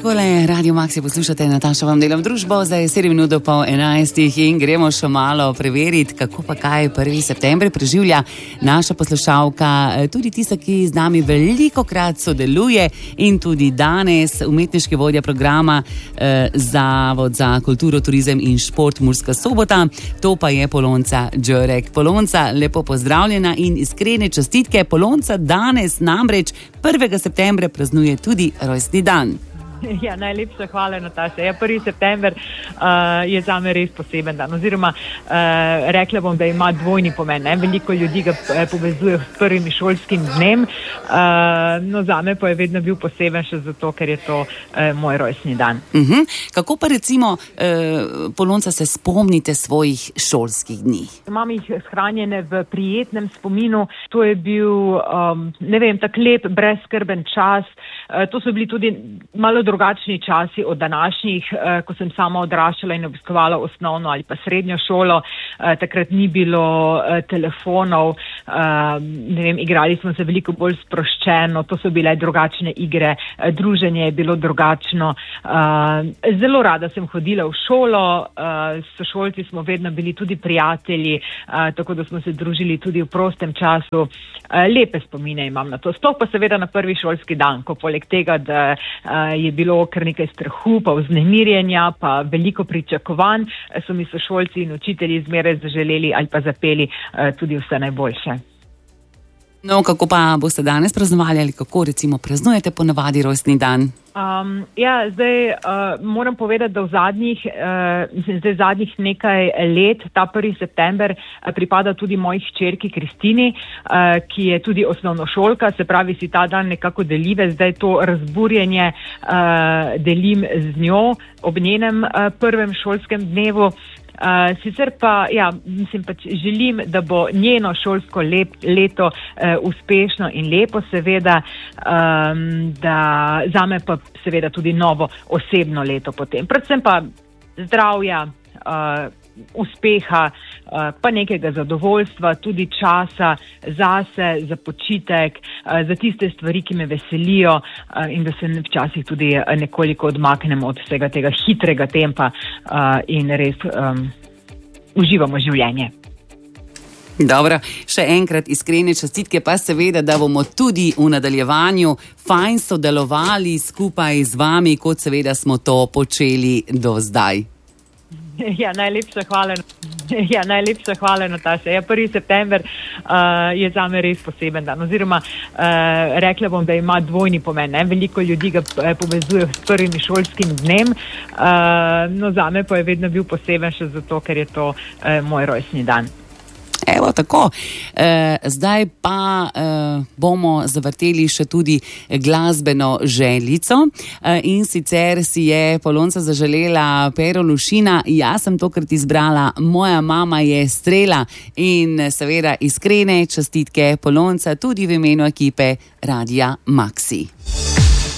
Takole, Radio Maxi poslušate, Nataša vam delam družbo, zdaj je 7 minut po 11 in gremo še malo preveriti, kako pa kaj 1. september preživlja naša poslušalka, tudi tista, ki z nami velikokrat sodeluje in tudi danes umetniški vodja programa Zavod za kulturo, turizem in šport Murska Sobota, to pa je Polonca Đurek. Polonca, lepo pozdravljena in iskrene čestitke. Polonca danes namreč 1. septembra praznuje tudi rojstni dan. Ja, najlepša hvala, Nataša. Ja, 1. september je zame res poseben dan, oziroma rekla bom, da ima dvojni pomen. Ne? Veliko ljudi ga povezuje s prvim šolskim dnem, no zame pa je vedno bil poseben še zato, ker je to moj rojstni dan. Kako pa recimo, Polonca, se spomnite svojih šolskih dni? Imam jih shranjene v prijetnem spominu. To je bil, tak lep, brezskrben čas. To so bili tudi malo drugačni časi od današnjih, ko sem sama odraščala in obiskovala osnovno ali pa srednjo šolo. Takrat ni bilo telefonov, igrali smo se veliko bolj sproščeno, to so bile drugačne igre, druženje je bilo drugačno. Zelo rada sem hodila v šolo, s sošolci smo vedno bili tudi prijatelji, tako da smo se družili tudi v prostem času. Lepe spomine imam na to. Sploh pa seveda na prvi šolski dan, ko poleg tega, da je bilo kar nekaj strahu, pa vznemirjenja, pa veliko pričakovanj, so mi sošolci in učitelji zmeraj zaželeli ali pa zapeli tudi vse najboljše. No, kako pa boste danes praznovali ali kako recimo praznujete ponavadi rojstni dan? Moram povedati, da v zadnjih nekaj let, ta 1. september, pripada tudi moji hčerki Kristini, ki je tudi osnovnošolka, se pravi, si ta dan nekako delive, zdaj to razburjenje delim z njo ob njenem prvem šolskem dnevu. Sicer pa, želim, da bo njeno šolsko leto uspešno in lepo, seveda, da zame pa seveda tudi novo osebno leto potem. Predvsem pa zdravja, uspeha, pa nekega zadovoljstva, tudi časa zase, za počitek, za tiste stvari, ki me veselijo in da se včasih tudi nekoliko odmaknemo od vsega tega hitrega tempa in res uživamo življenje. Dobro, še enkrat iskrene čestitke, pa seveda, da bomo tudi v nadaljevanju fajn sodelovali skupaj z vami, kot seveda smo to počeli do zdaj. Ja, najlepša hvala, Nataša. Ja, 1. september je zame res poseben dan, oziroma rekla bom, da ima dvojni pomen. Ne? Veliko ljudi ga povezuje s prvim šolskim dnem, no zame pa je vedno bil poseben še zato, ker je to moj rojstni dan. Evo tako, zdaj pa bomo zavrteli še tudi glasbeno željico in sicer si je Polonca zaželela Pero Lušina, jaz sem tokrat izbrala Moja mama je strela in seveda iskrene čestitke Polonca tudi v imenu ekipe Radia Maxi.